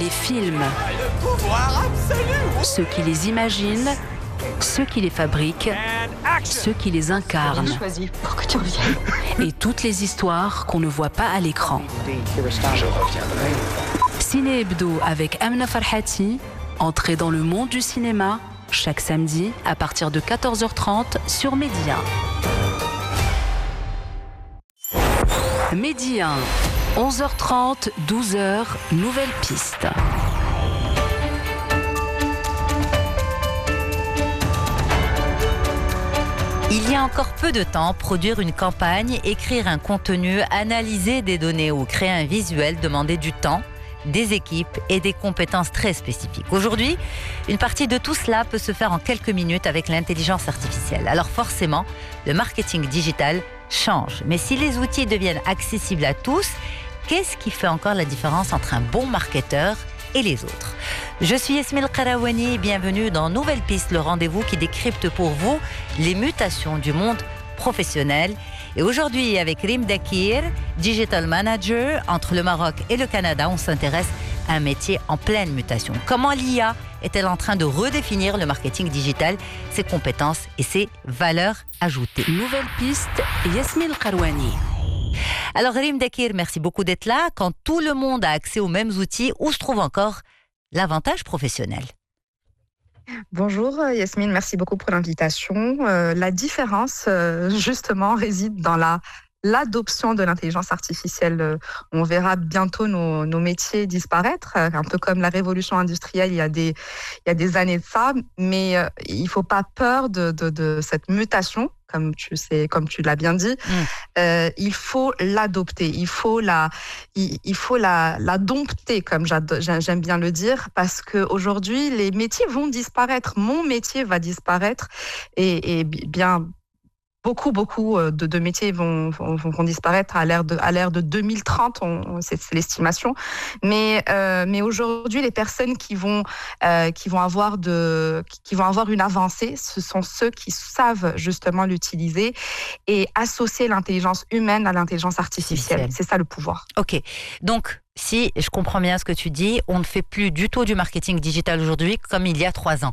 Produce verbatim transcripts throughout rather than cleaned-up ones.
les films, Le pouvoir absolu. ceux qui les imaginent, ceux qui les fabriquent, ceux qui les incarnent. Choisi pour que tu reviennes. Et toutes les histoires qu'on ne voit pas à l'écran. Je reviendrai. Ciné Hebdo avec Amna Farhati, entrée dans le monde du cinéma, chaque samedi à partir de quatorze heures trente sur Média. Média, onze heures trente, douze heures, nouvelle piste. Il y a encore peu de temps, produire une campagne, écrire un contenu, analyser des données ou créer un visuel demandait du temps, des équipes et des compétences très spécifiques. Aujourd'hui, une partie de tout cela peut se faire en quelques minutes avec l'intelligence artificielle. Alors forcément, le marketing digital change. Mais si les outils deviennent accessibles à tous, qu'est-ce qui fait encore la différence entre un bon marketeur et les autres? Je suis Yasmine Karawani, bienvenue dans Nouvelle Piste, le rendez-vous qui décrypte pour vous les mutations du monde professionnel. Et aujourd'hui, avec Rim Dakir, Digital Manager, entre le Maroc et le Canada, on s'intéresse à un métier en pleine mutation. Comment l'I A est-elle en train de redéfinir le marketing digital, ses compétences et ses valeurs ajoutées? Nouvelle piste, Yasmine Karawani. Alors Rim Dakir, merci beaucoup d'être là. Quand tout le monde a accès aux mêmes outils, où se trouve encore l'avantage professionnel? Bonjour Yasmine, merci beaucoup pour l'invitation. Euh, la différence, euh, justement, réside dans la l'adoption de l'intelligence artificielle. Euh, on verra bientôt nos, nos métiers disparaître, euh, un peu comme la révolution industrielle il y a des, il y a des années de ça, mais euh, il ne faut pas peur de, de, de cette mutation. Comme tu sais, comme tu l'as bien dit, mmh. euh, il faut l'adopter, il faut la, il, il faut la, la dompter, comme j'aime bien le dire, parce qu'aujourd'hui, les métiers vont disparaître. Mon métier va disparaître et, et bien beaucoup, beaucoup de, de métiers vont, vont, vont disparaître à l'ère de, à l'ère de deux mille trente, on, on, c'est, c'est l'estimation. Mais, euh, mais aujourd'hui, les personnes qui vont, euh, qui, vont avoir de, qui vont avoir une avancée, ce sont ceux qui savent justement l'utiliser et associer l'intelligence humaine à l'intelligence artificielle. artificielle. C'est ça le pouvoir. Ok, donc si je comprends bien ce que tu dis, on ne fait plus du tout du marketing digital aujourd'hui comme il y a trois ans.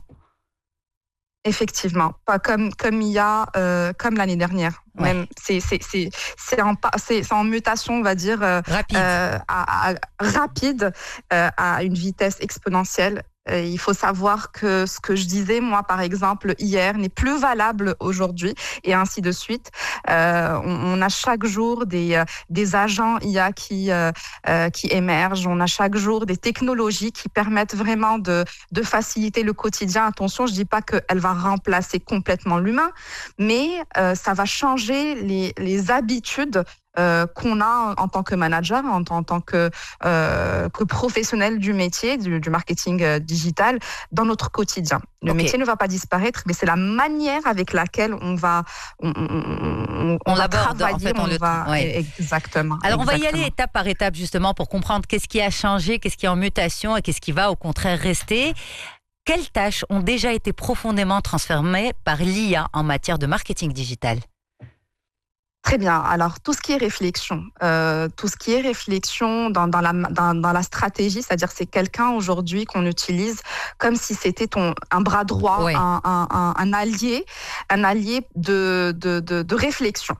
Effectivement, pas comme comme il y a euh, comme l'année dernière. Ouais. Même c'est c'est c'est c'est en c'est, c'est en mutation, on va dire euh, rapide, euh, à, à, rapide euh, à une vitesse exponentielle. Euh, il faut savoir que ce que je disais moi par exemple hier n'est plus valable aujourd'hui et ainsi de suite. Euh, on, on a chaque jour des euh, des agents I A qui euh, euh, qui émergent. On a chaque jour des technologies qui permettent vraiment de de faciliter le quotidien. Attention, je dis pas qu'elle va remplacer complètement l'humain, mais euh, ça va changer les les habitudes Euh, qu'on a en tant que manager, en, en tant que, euh, que professionnel du métier, du, du marketing euh, digital, dans notre quotidien. Le okay. métier ne va pas disparaître, mais c'est la manière avec laquelle on va, on, on, on, on, on va l'aborde, en fait, on, on le va, ouais. Exactement. Alors, exactement. on va y aller étape par étape, justement, pour comprendre qu'est-ce qui a changé, qu'est-ce qui est en mutation et qu'est-ce qui va, au contraire, rester. Quelles tâches ont déjà été profondément transformées par l'I A en matière de marketing digital ? Très bien. Alors, tout ce qui est réflexion, euh, tout ce qui est réflexion dans, dans, la, dans, dans la stratégie, c'est-à-dire c'est quelqu'un aujourd'hui qu'on utilise comme si c'était ton, un bras droit, oui. un, un, un, un allié, un allié de, de, de, de réflexion.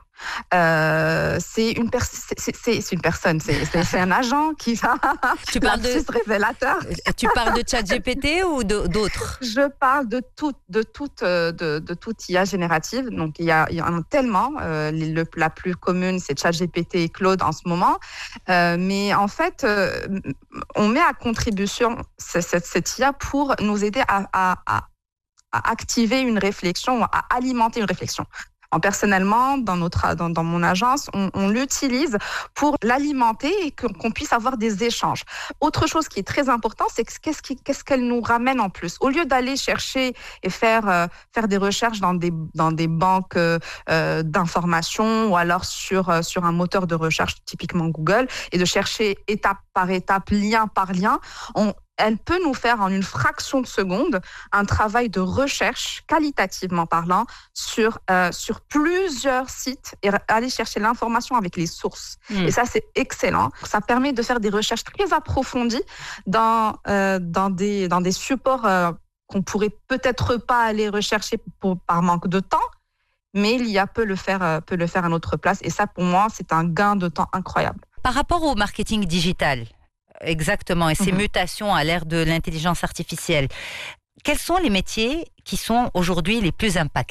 Euh, c'est une per- c'est, c'est, c'est une personne, c'est, c'est, c'est un agent qui va. Tu parles de révélateur. Tu parles de ChatGPT ou de, d'autres? Je parle de toute, de toute, de, de toute I A générative. Donc il y a, il y en a tellement. Euh, le, la plus commune, c'est ChatGPT et Claude en ce moment. Euh, mais en fait, euh, on met à contribution cette, cette, cette I A pour nous aider à, à, à, à activer une réflexion, à alimenter une réflexion. Personnellement, dans, notre, dans, dans mon agence, on, on l'utilise pour l'alimenter et qu'on, qu'on puisse avoir des échanges. Autre chose qui est très important, c'est que, qu'est-ce, qui, qu'est-ce qu'elle nous ramène en plus. Au lieu d'aller chercher et faire, euh, faire des recherches dans des, dans des banques euh, d'informations ou alors sur, euh, sur un moteur de recherche, typiquement Google, et de chercher étape par étape, lien par lien, on, elle peut nous faire en une fraction de seconde un travail de recherche, qualitativement parlant, sur, euh, sur plusieurs sites et aller chercher l'information avec les sources. Mmh. Et ça, c'est excellent. Ça permet de faire des recherches très approfondies dans, euh, dans, des, dans des supports euh, qu'on pourrait peut-être pas aller rechercher pour, par manque de temps, mais l'I A peut le faire, euh, peut le faire à notre place. Et ça, pour moi, c'est un gain de temps incroyable. Par rapport au marketing digital, exactement, et ces mmh. mutations à l'ère de l'intelligence artificielle, quels sont les métiers qui sont aujourd'hui les plus impactés ?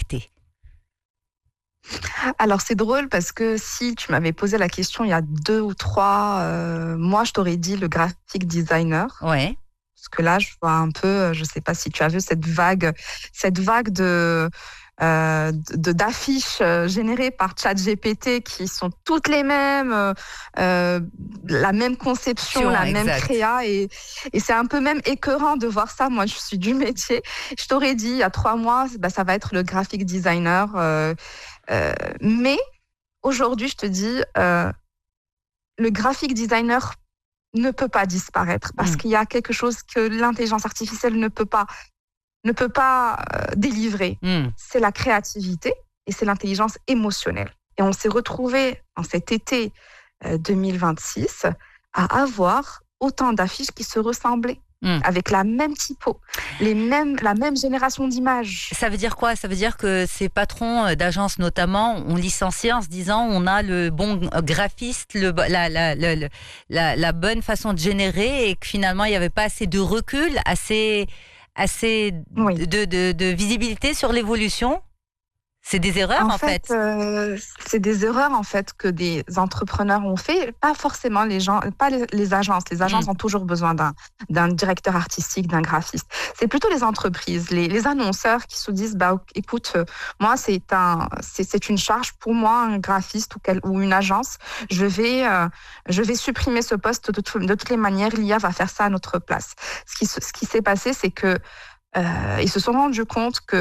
Alors, c'est drôle parce que si tu m'avais posé la question il y a deux ou trois euh, mois, je t'aurais dit le graphic designer. Ouais. Parce que là, je vois un peu, je ne sais pas si tu as vu cette vague, cette vague de... Euh, de, d'affiches euh, générées par ChatGPT qui sont toutes les mêmes, euh, euh, la même conception, la exact. même créa, et, et c'est un peu même écœurant de voir ça. Moi, je suis du métier. Je t'aurais dit, il y a trois mois, bah, ça va être le graphic designer. Euh, euh, mais aujourd'hui, je te dis, euh, le graphic designer ne peut pas disparaître parce mmh. qu'il y a quelque chose que l'intelligence artificielle ne peut pas ne peut pas euh, délivrer. Mm. C'est la créativité et c'est l'intelligence émotionnelle. Et on s'est retrouvés en cet été euh, deux mille vingt-six à avoir autant d'affiches qui se ressemblaient, mm. avec la même typo, les mêmes, la même génération d'images. Ça veut dire quoi ? Ça veut dire que ces patrons d'agences notamment ont licencié en se disant on a le bon graphiste, le, la, la, la, la, la bonne façon de générer, et que finalement il n'y avait pas assez de recul, assez... assez oui. de, de, de visibilité sur l'évolution? C'est des erreurs, en, en fait. fait. Euh, c'est des erreurs, en fait, que des entrepreneurs ont fait. Pas forcément les gens, pas les, les agences. Les agences mmh. ont toujours besoin d'un, d'un directeur artistique, d'un graphiste. C'est plutôt les entreprises, les, les annonceurs qui se disent, bah, écoute, euh, moi, c'est, un, c'est, c'est une charge pour moi, un graphiste ou, quel, ou une agence. Je vais, euh, je vais supprimer ce poste de, de toutes les manières. L'I A va faire ça à notre place. Ce qui, ce qui s'est passé, c'est que euh, ils se sont rendus compte que